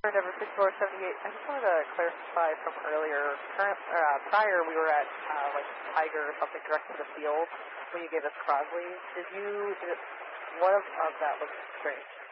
Denver 6478. I just wanted to clarify from earlier. Prior, we were at like Tiger or something direct to the field when you gave us Crosley. One of that looks strange.